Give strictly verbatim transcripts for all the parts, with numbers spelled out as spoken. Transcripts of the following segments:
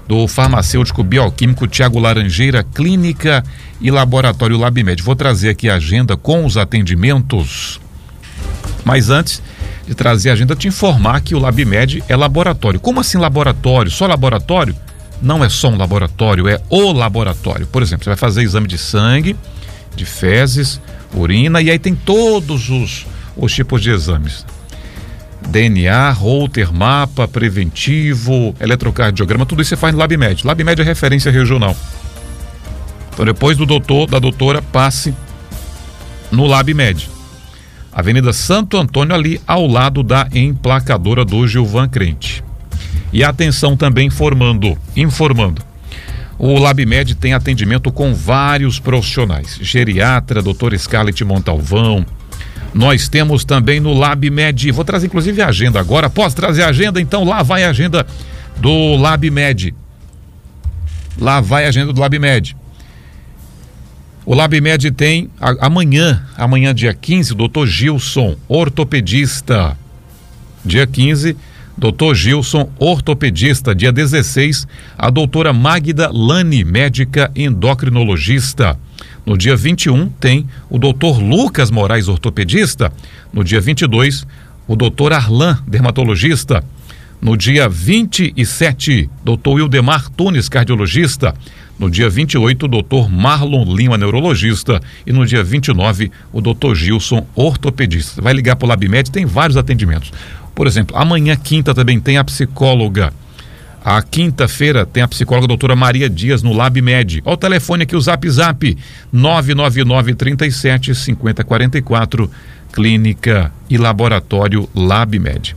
do farmacêutico bioquímico Tiago Laranjeira, clínica e laboratório LabMed. Vou trazer aqui a agenda com os atendimentos, mas antes de trazer a agenda, te informar que o LabMed é laboratório. Como assim laboratório? Só laboratório? Não é só um laboratório, é o laboratório. Por exemplo, você vai fazer exame de sangue, de fezes, urina, e aí tem todos os, os tipos de exames. D N A, Holter, mapa, preventivo, eletrocardiograma, tudo isso você faz no LabMed. LabMed é referência regional. Então, depois do doutor, da doutora, passe no LabMed. Avenida Santo Antônio, ali ao lado da emplacadora do Gilvan Crente. E atenção também informando, informando. O LabMed tem atendimento com vários profissionais. Geriatra, doutora Scarlett Montalvão. Nós temos também no LabMed, vou trazer inclusive a agenda agora. Posso trazer a agenda? Então lá vai a agenda do LabMed. Lá vai a agenda do LabMed. O LabMed tem a, amanhã, amanhã dia quinze, doutor Gilson, ortopedista. Dia quinze, doutor Gilson, ortopedista. Dia dezesseis, a doutora Magda Lani, médica endocrinologista. No dia vinte e um, tem o doutor Lucas Moraes, ortopedista. No dia vinte e dois, o doutor Arlan, dermatologista. No dia vinte e sete, doutor Wildemar Tunes, cardiologista. No dia vinte e oito, o doutor Marlon Lima, neurologista. E no dia vinte e nove, o doutor Gilson, ortopedista. Vai ligar para o LabMed, tem vários atendimentos. Por exemplo, amanhã, quinta, também tem a psicóloga. A quinta-feira tem a psicóloga doutora Maria Dias no LabMed. Olha o telefone aqui, o Zap Zap, nove nove nove, trinta e sete, cinquenta, quarenta e quatro, clínica e laboratório LabMed.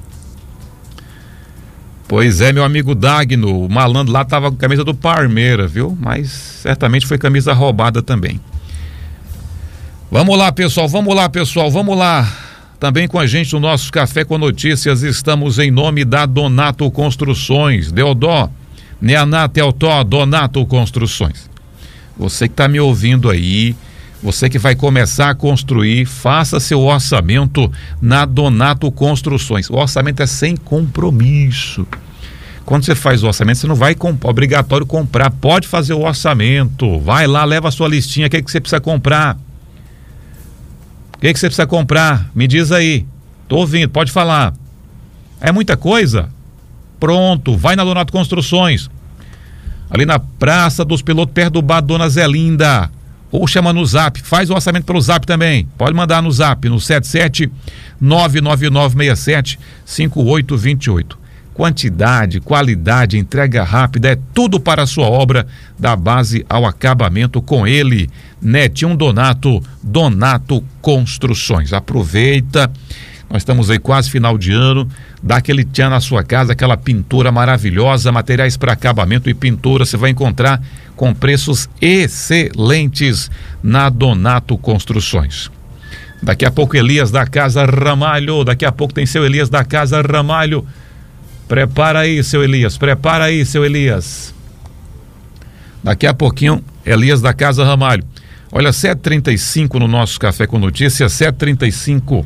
Pois é, meu amigo Dagno, o malandro lá tava com a camisa do Parmeira, viu? Mas certamente foi camisa roubada também. Vamos lá, pessoal, vamos lá, pessoal, vamos lá. Também com a gente no nosso Café com Notícias, estamos em nome da Donato Construções. Deodó, Neaná, Teotó, Donato Construções. Você que está me ouvindo aí, você que vai começar a construir, faça seu orçamento na Donato Construções. O orçamento é sem compromisso. Quando você faz o orçamento, você não vai comp- obrigatório comprar, pode fazer o orçamento. Vai lá, leva a sua listinha, o que é que você precisa comprar? O que é que você precisa comprar? Me diz aí. Tô ouvindo, pode falar. É muita coisa? Pronto, vai na Donato Construções. Ali na Praça dos Pilotos, perto do bar Dona Zelinda. Ou chama no Zap, faz o orçamento pelo Zap também. Pode mandar no Zap, no sete sete nove nove nove seis sete cinco oito dois oito. Quantidade, qualidade, entrega rápida, é tudo para a sua obra, da base ao acabamento com ele. Netinho Donato, Donato Construções. Aproveita, nós estamos aí quase final de ano, dá aquele tchan na sua casa, aquela pintura maravilhosa, materiais para acabamento e pintura, você vai encontrar com preços excelentes na Donato Construções. Daqui a pouco Elias da Casa Ramalho, daqui a pouco tem seu Elias da Casa Ramalho. Prepara aí, seu Elias, prepara aí, seu Elias. Daqui a pouquinho, Elias da Casa Ramalho. Olha, sete e trinta e cinco no nosso Café com Notícias, sete e trinta e cinco.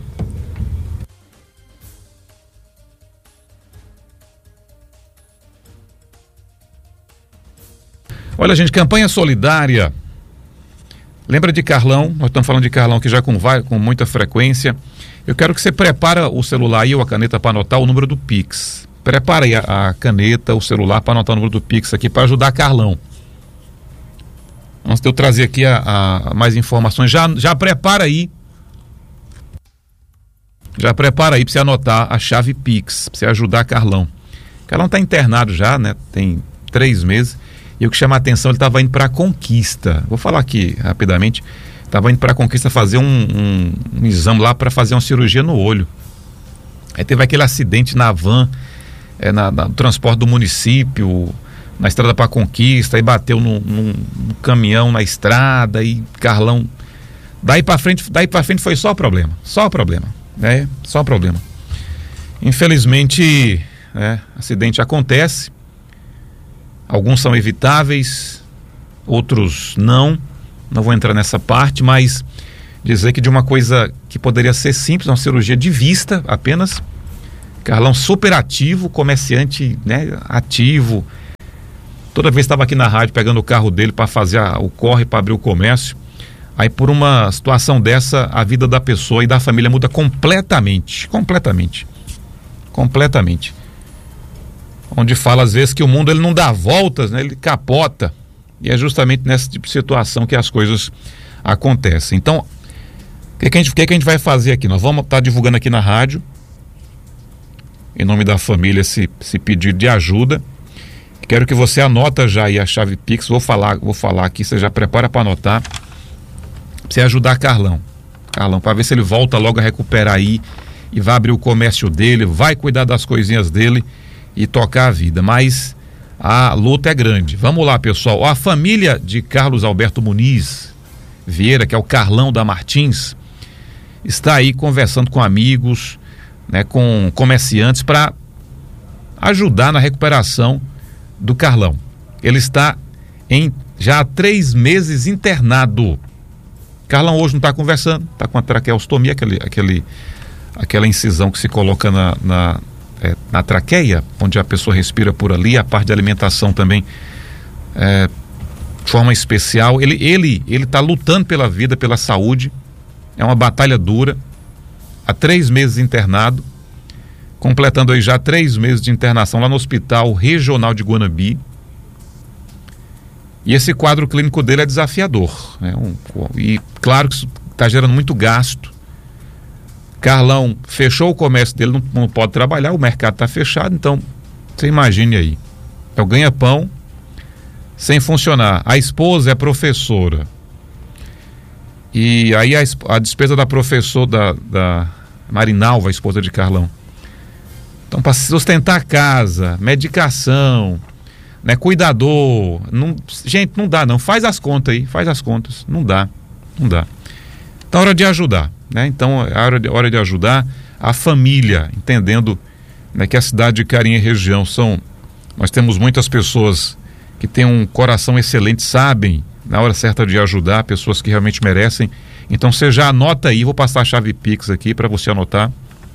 Olha, gente, campanha solidária. Lembra de Carlão? Nós estamos falando de Carlão que já com, vai, com muita frequência. Eu quero que você prepare o celular aí ou a caneta para anotar o número do Pix. Prepara aí a, a caneta, o celular para anotar o número do Pix aqui para ajudar Carlão. Antes de eu trazer aqui a, a mais informações, já, já prepara aí. Já prepara aí para você anotar a chave Pix, para você ajudar Carlão. Carlão está internado já, né? Tem três meses. E o que chama a atenção, ele estava indo para a Conquista. Vou falar aqui rapidamente. Estava indo para a Conquista fazer um, um, um exame lá para fazer uma cirurgia no olho. Aí teve aquele acidente na van, é, na, na, no transporte do município, na estrada para a Conquista, aí bateu num, num, num caminhão na estrada, e Carlão, daí para frente, daí para frente foi só problema, só problema, né? Só problema. Infelizmente, né, acidente acontece, alguns são evitáveis, outros não, não vou entrar nessa parte, mas dizer que de uma coisa que poderia ser simples, uma cirurgia de vista apenas, Carlão super ativo, comerciante, né, ativo, Toda vez estava aqui na rádio pegando o carro dele para fazer a, o corre para abrir o comércio. Aí por uma situação dessa, a vida da pessoa e da família muda completamente, completamente, completamente. Onde fala às vezes que o mundo ele não dá voltas, né? Ele capota. E é justamente nessa tipo de situação que as coisas acontecem. Então, o que, que, a gente, que, que a gente vai fazer aqui? Nós vamos estar tá divulgando aqui na rádio, em nome da família, esse, esse pedido de ajuda. Quero que você anota já aí a chave Pix. Vou falar, vou falar aqui, você já prepara para anotar. Pra você ajudar Carlão. Carlão, para ver se ele volta logo a recuperar aí e vai abrir o comércio dele, vai cuidar das coisinhas dele e tocar a vida. Mas a luta é grande. Vamos lá, pessoal. A família de Carlos Alberto Muniz Vieira, que é o Carlão da Martins, está aí conversando com amigos, né, com comerciantes para ajudar na recuperação do Carlão. Ele está em já há três meses internado. Carlão hoje não está conversando, está com a traqueostomia, aquele, aquele, aquela incisão que se coloca na, na, é, na traqueia, onde a pessoa respira por ali, a parte de alimentação também é, de forma especial. Ele ele ele está lutando pela vida, pela saúde. É uma batalha dura. Há três meses internado, completando aí já três meses de internação lá no Hospital Regional de Guanabi. E esse quadro clínico dele é desafiador, né? Um, e claro que isso está gerando muito gasto. Carlão fechou o comércio dele, não, não pode trabalhar, o mercado está fechado, então você imagine aí. É o ganha-pão sem funcionar. A esposa é professora. E aí a, a despesa da professora, da, da Marinalva, a esposa de Carlão. Então, para sustentar a casa, medicação, né, cuidador, não, gente, não dá não, faz as contas aí, faz as contas, não dá, não dá. Então é hora de ajudar, né? Então é hora de, hora de ajudar a família, entendendo, né, que a cidade de Carinha e região são, nós temos muitas pessoas que têm um coração excelente, sabem na hora certa de ajudar, pessoas que realmente merecem. Então você já anota aí, vou passar a chave Pix aqui para você anotar.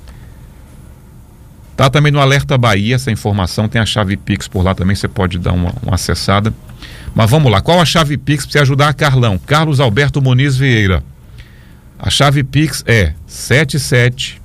Tá também no Alerta Bahia essa informação, tem a chave Pix por lá também, você pode dar uma, uma acessada. Mas vamos lá, qual a chave Pix para você ajudar a Carlão? Carlos Alberto Muniz Vieira. A chave Pix é sete sete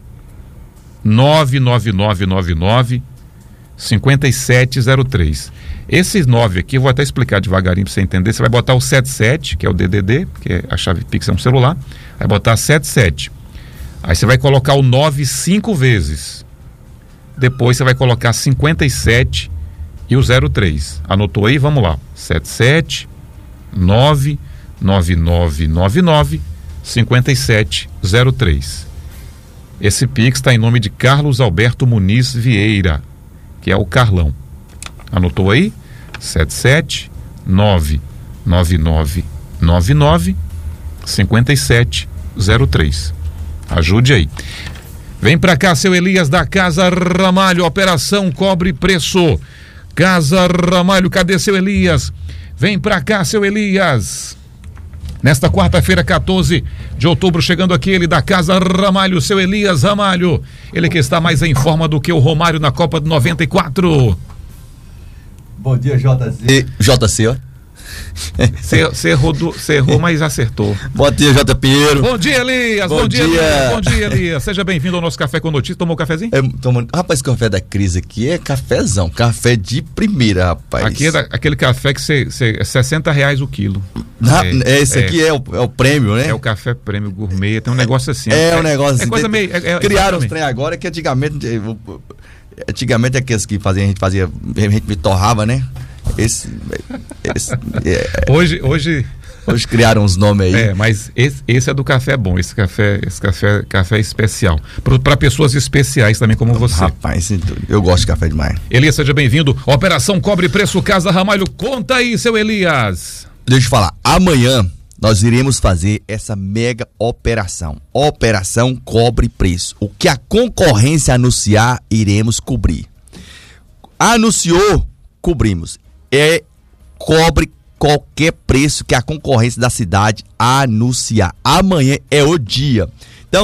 nove nove nove nove nove cinco sete zero três. Esses nove aqui, eu vou até explicar devagarinho para você entender. Você vai botar o setenta e sete, que é o D D D, que a chave Pix é um celular, vai botar setenta e sete. Aí você vai colocar o nove cinco vezes. Depois você vai colocar cinquenta e sete e o zero três. Anotou aí? Vamos lá. setenta e sete nove nove nove nove nove cinco sete zero três. Esse Pix está em nome de Carlos Alberto Muniz Vieira, que é o Carlão. Anotou aí? setenta e sete nove nove nove nove nove cinco sete zero três. Ajude aí. Vem pra cá, seu Elias da Casa Ramalho, Operação Cobre Preço. Casa Ramalho, cadê seu Elias? Vem pra cá, seu Elias. Nesta quarta-feira, quatorze de outubro, chegando aqui ele da Casa Ramalho, seu Elias Ramalho. Ele que está mais em forma do que o Romário na Copa de noventa e quatro. Bom dia, J C. J C, ó. Você errou, errou, mas acertou. Bom dia, J. Pinheiro. Bom dia, Elias. Bom, bom dia, dia. Elias. Bom dia, Elias. Seja bem-vindo ao nosso Café com Notícias. Tomou um cafezinho? É, tomando... Rapaz, esse café da crise aqui é cafezão. Café de primeira, rapaz. Aqui é da, aquele café que cê, cê, é sessenta reais o quilo. Ah, é, esse é, aqui é o, é o prêmio, né? É o café prêmio gourmet. Tem um negócio assim. É, é um negócio assim. É coisa meio, é, é, criaram os trem agora que antigamente. Antigamente aqueles que faziam, a gente fazia. A gente torrava, né? Esse, esse é, hoje, hoje, hoje criaram uns nomes aí. É, mas esse, esse é do café bom, esse café, esse café, café especial. Para pessoas especiais também como você. Rapaz, eu gosto de café demais. Elias, seja bem-vindo. Operação Cobre Preço Casa Ramalho. Conta aí, seu Elias. Deixa eu falar. Amanhã nós iremos fazer essa mega operação. Operação Cobre Preço. O que a concorrência anunciar, iremos cobrir. Anunciou, cobrimos. É, cobre qualquer preço que a concorrência da cidade anunciar. Amanhã é o dia. Então,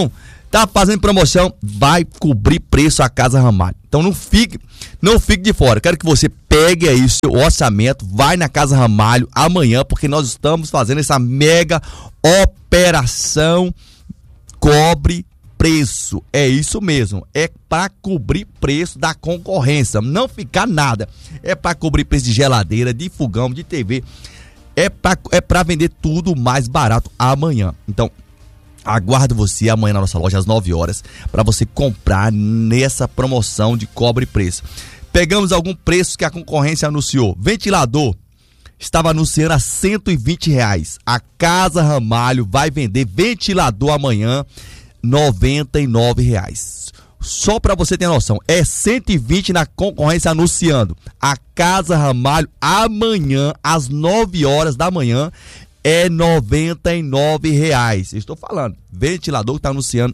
Tá fazendo promoção, vai cobrir preço a Casa Ramalho. Então não fique, não fique de fora. Quero que você pegue aí o seu orçamento, vai na Casa Ramalho amanhã, porque nós estamos fazendo essa mega operação cobre preço. É isso mesmo, é para cobrir preço da concorrência, não ficar nada. É para cobrir preço de geladeira, de fogão, de T V. É para é para vender tudo mais barato amanhã. Então, aguardo você amanhã na nossa loja às nove horas para você comprar nessa promoção de cobre preço. Pegamos algum preço que a concorrência anunciou. Ventilador estava anunciando a cento e vinte reais. A Casa Ramalho vai vender ventilador amanhã noventa e nove reais. Só para você ter noção, é cento e vinte na concorrência anunciando. A Casa Ramalho amanhã às nove horas da manhã é noventa e nove reais. Estou falando, ventilador que está anunciando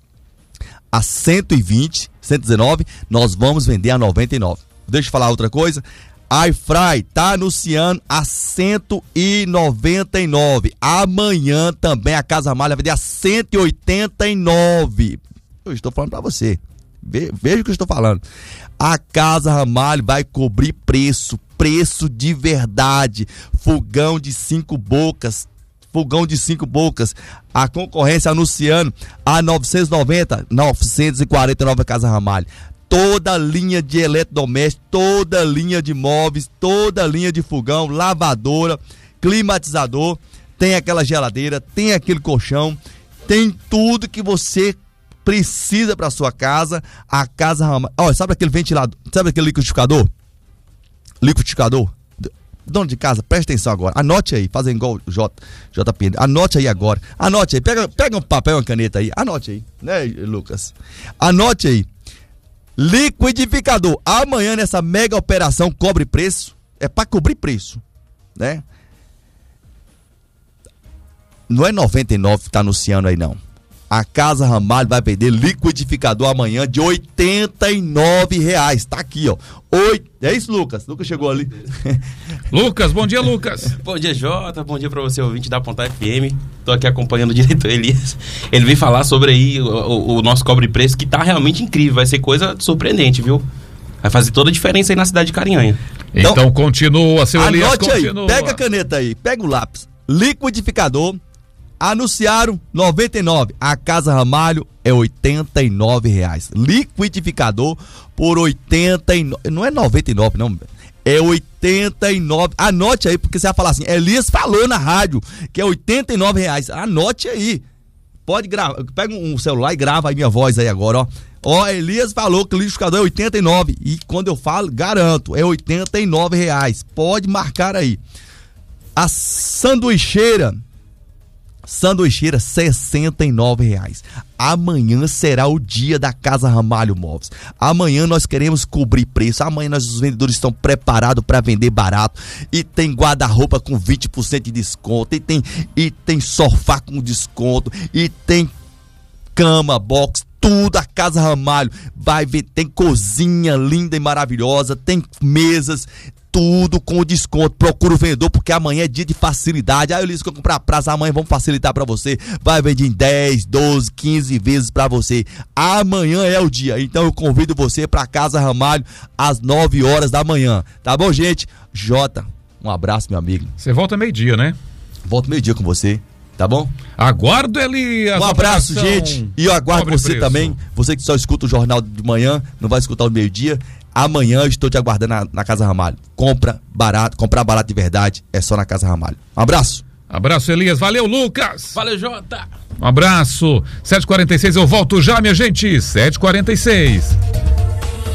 a cento e vinte, cento e dezenove, nós vamos vender a noventa e nove. Deixa eu falar outra coisa. iFry tá anunciando a cento e noventa e nove. Amanhã também a Casa Ramalho vai vender a cento e oitenta e nove. Eu estou falando para você. Ve, veja o que eu estou falando. A Casa Ramalho vai cobrir preço, preço de verdade. Fogão de cinco bocas, fogão de cinco bocas. A concorrência anunciando a novecentos e noventa, novecentos e quarenta e nove a Casa Ramalho. Toda linha de eletrodoméstico, toda linha de móveis, toda linha de fogão, lavadora, climatizador, tem aquela geladeira, tem aquele colchão, tem tudo que você precisa para sua casa. A Casa Ramalho. Olha, sabe aquele ventilador, sabe aquele liquidificador? Liquidificador? Dono de casa, presta atenção agora. Anote aí, fazem igual o J, JP. Anote aí agora. Anote aí, pega, pega um papel e uma caneta aí. Anote aí, né, Lucas? Anote aí. Liquidificador. Amanhã nessa mega operação cobre preço. É para cobrir preço, né? Não é noventa e nove que tá anunciando aí não. A Casa Ramalho vai vender liquidificador amanhã de oitenta e nove reais. Tá aqui, ó. Oito... É isso, Lucas? Lucas chegou ali. Lucas, bom dia, Lucas. Bom dia, Jota. Bom dia pra você, ouvinte da Ponta F M. Tô aqui acompanhando o diretor Elias. Ele veio falar sobre aí o, o, o nosso cobre preço, que tá realmente incrível. Vai ser coisa surpreendente, viu? Vai fazer toda a diferença aí na cidade de Carinhanha. Então, então continua, seu Elias, anote continua. Aí, pega a caneta aí, pega o lápis. Liquidificador. Anunciaram noventa e nove. A Casa Ramalho é oitenta e nove reais. Liquidificador por oitenta e nove. Não é noventa e nove, não. É oitenta e nove. Anote aí, porque você vai falar assim: Elias falou na rádio que é oitenta e nove reais. Anote aí. Pode gravar. Pega um celular e grava aí minha voz aí agora, ó. Ó, Elias falou que o liquidificador é oitenta e nove. E quando eu falo, garanto, é oitenta e nove reais. Pode marcar aí. A sanduicheira. Sanduicheira, sessenta e nove reais. Amanhã será o dia da Casa Ramalho Móveis. Amanhã nós queremos cobrir preço. Amanhã nós, os vendedores estão preparados para vender barato. E tem guarda-roupa com vinte por cento de desconto. E tem, e tem sofá com desconto. E tem cama, box, tudo. A Casa Ramalho vai ver. Tem cozinha linda e maravilhosa. Tem mesas. Tudo com desconto. Procura o vendedor, porque amanhã é dia de facilidade. Aí eu disse que eu comprar prazo amanhã, vamos facilitar pra você. Vai vender em dez, doze, quinze vezes pra você. Amanhã é o dia. Então eu convido você pra Casa Ramalho às nove horas da manhã. Tá bom, gente? Jota, um abraço, meu amigo. Você volta meio-dia, né? Volto meio-dia com você. Tá bom? Aguardo, Elias. Um abraço, gente. E eu aguardo você preço. Também. Você que só escuta o jornal de manhã, não vai escutar o meio-dia. Amanhã eu estou te aguardando na, na Casa Ramalho. Compra barato, comprar barato de verdade é só na Casa Ramalho. Um abraço. Abraço, Elias. Valeu, Lucas. Valeu, Jota. Um abraço. sete e quarenta e seis, eu volto já, minha gente. sete e quarenta e seis.